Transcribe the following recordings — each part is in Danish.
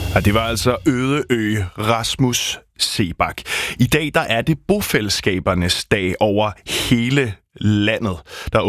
Ja, det var altså Ødeø Rasmus Seebach. I dag der er det bofællesskabernes dag over hele landet. Der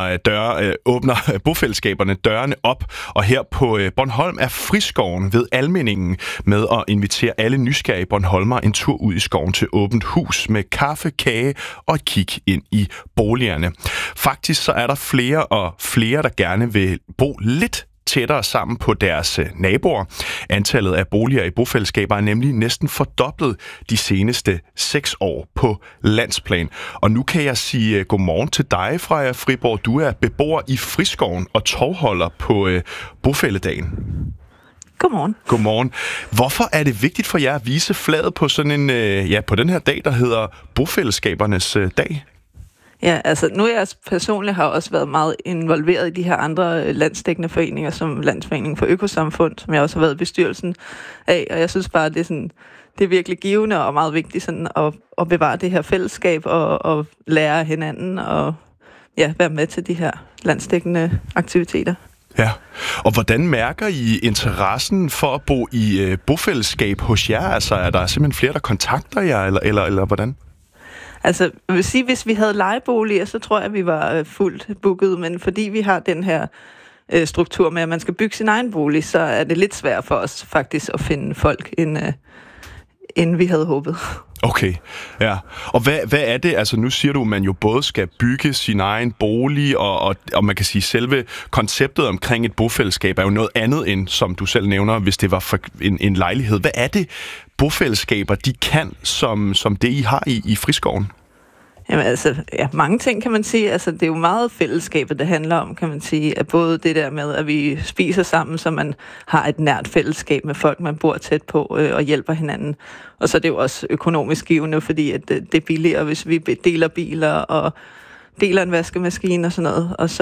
åbner bofællesskaberne dørene op, og her på Bornholm er Friskoven ved Almindingen med at invitere alle nysgerrige bornholmere en tur ud i skoven til åbent hus med kaffe, kage og et kig ind i boligerne. Faktisk så er der flere og flere, der gerne vil bo lidt tættere sammen på deres naboer. Antallet af boliger i bofællesskaber er nemlig næsten fordoblet de seneste 6 år på landsplan. Og nu kan jeg sige godmorgen til dig, Freja Friborg. Du er beboer i Friskoven og tovholder på bofælledagen. Godmorgen. Godmorgen. Hvorfor er det vigtigt for jer at vise flaget på sådan en, på den her dag, der hedder bofællesskabernes dag? Ja, altså nu jeg personligt har også været meget involveret i de her andre landsdækkende foreninger, som Landsforeningen for Økosamfund, som jeg også har været i bestyrelsen af, og jeg synes bare, det er virkelig givende og meget vigtigt sådan at bevare det her fællesskab og lære af hinanden og være med til de her landsdækkende aktiviteter. Ja, og hvordan mærker I interessen for at bo i bofællesskab hos jer? Altså er der simpelthen flere, der kontakter jer, eller hvordan? Altså, jeg vil sige, hvis vi havde lejeboliger, så tror jeg, at vi var fuldt booket, men fordi vi har den her struktur med, at man skal bygge sin egen bolig, så er det lidt svært for os faktisk at finde folk, end vi havde håbet. Okay, ja. Og hvad er det? Altså nu siger du, at man jo både skal bygge sin egen bolig, og man kan sige, selve konceptet omkring et bofællesskab er jo noget andet end, som du selv nævner, hvis det var for en lejlighed. Hvad er det, bofællesskaber de kan, som det I har i Friskoven? Jamen altså, mange ting kan man sige. Altså, det er jo meget fællesskabet, det handler om, kan man sige. At både det der med, at vi spiser sammen, så man har et nært fællesskab med folk, man bor tæt på og hjælper hinanden. Og så er det jo også økonomisk givende, fordi at det er billigere, hvis vi deler biler og deler en vaskemaskine og sådan noget. Og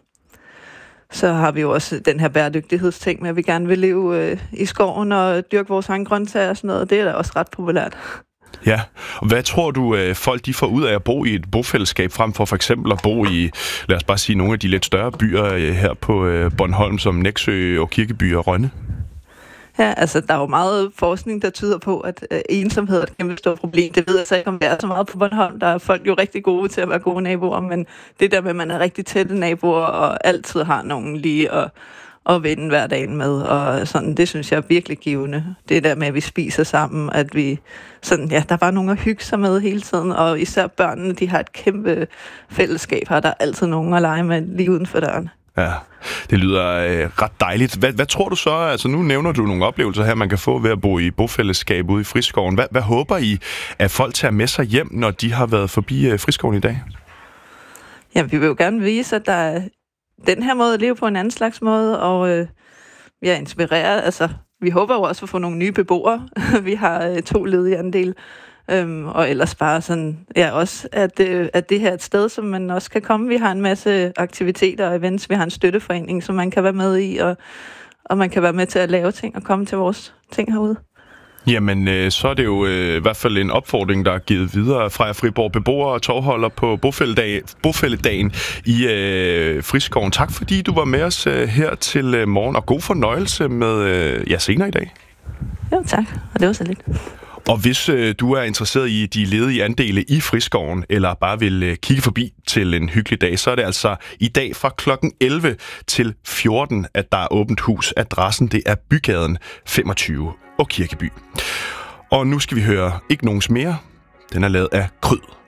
så har vi jo også den her bæredygtighedsting med, at vi gerne vil leve i skoven og dyrke vores egen grøntsager og sådan noget. Det er da også ret populært. Ja, og hvad tror du, folk de får ud af at bo i et bofællesskab, frem for eksempel at bo i, lad os bare sige, nogle af de lidt større byer her på Bornholm, som Nexø og Kirkeby og Rønne? Ja, altså der er jo meget forskning, der tyder på, at ensomhed er et kæmpe stort problem. Det ved jeg så ikke, om det er så meget på Bornholm. Der er folk jo rigtig gode til at være gode naboer, men det der med, at man er rigtig tætte naboer og altid har nogen lige at vende hverdagen med, og sådan, det synes jeg er virkelig givende. Det der med, at vi spiser sammen, at vi sådan, der er bare nogen at hygge sig med hele tiden, og især børnene, de har et kæmpe fællesskab her. Der er altid nogen at lege med lige uden for døren. Ja, det lyder ret dejligt. Hvad tror du så? Altså nu nævner du nogle oplevelser her, man kan få ved at bo i bofællesskab ude i Friskoven. Hvad håber I, at folk tager med sig hjem, når de har været forbi Friskoven i dag? Ja, vi vil jo gerne vise, at der er den her måde at leve på en anden slags måde, og vi er inspireret. Altså, vi håber jo også at få nogle nye beboere. Vi har 2 ledige andel, og ellers bare sådan, også at det her er et sted, som man også kan komme. Vi har en masse aktiviteter og events. Vi har en støtteforening, som man kan være med i, og man kan være med til at lave ting og komme til vores ting herude. Jamen, så er det jo i hvert fald en opfordring, der er givet videre fra Friborg beboere og tovholder på bofælledagen i Friskoven. Tak fordi du var med os her til morgen, og god fornøjelse med senere i dag. Jo, tak. Og det var så lidt. Og hvis du er interesseret i de ledige andele i Friskoven, eller bare vil kigge forbi til en hyggelig dag, så er det altså i dag fra klokken 11 til 14, at der er åbent hus. Adressen det er Bygaden 25 og Kirkeby. Og nu skal vi høre Ikke Nogens Mere. Den er lavet af Kryd.